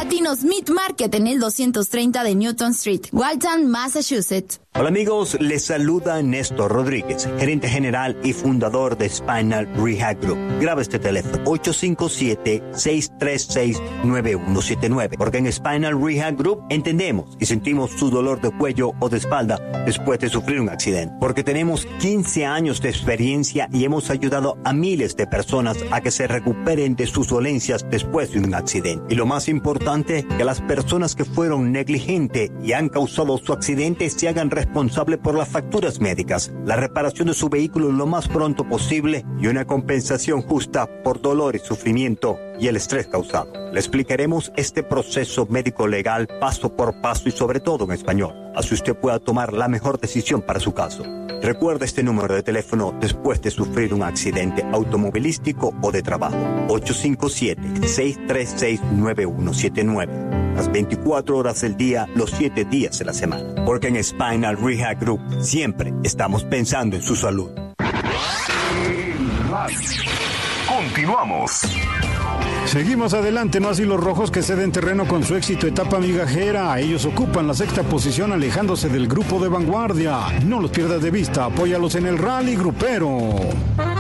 Latinos Meat Market en el 230 de Newton Street, Walton, Massachusetts. Hola amigos, les saluda Néstor Rodríguez, gerente general y fundador de Spinal Rehab Group. Graba este teléfono, 857-636-9179, porque en Spinal Rehab Group entendemos y sentimos su dolor de cuello o de espalda después de sufrir un accidente, porque tenemos 15 años de experiencia y hemos ayudado a miles de personas a que se recuperen de sus dolencias después de un accidente. Y lo más importante, que las personas que fueron negligentes y han causado su accidente se hagan responsables por las facturas médicas, la reparación de su vehículo lo más pronto posible y una compensación justa por dolor y sufrimiento y el estrés causado. Le explicaremos este proceso médico legal paso por paso y sobre todo en español, así usted pueda tomar la mejor decisión para su caso. Recuerda este número de teléfono después de sufrir un accidente automovilístico o de trabajo, 857-636-9179. Las 24 horas del día, los 7 días de la semana. Porque en Spinal Rehab Group siempre estamos pensando en su salud. Continuamos. Seguimos adelante, no así los rojos que ceden terreno con su éxito etapa migajera. Ellos ocupan la 6ª posición alejándose del grupo de vanguardia. No los pierdas de vista, apóyalos en el rally grupero.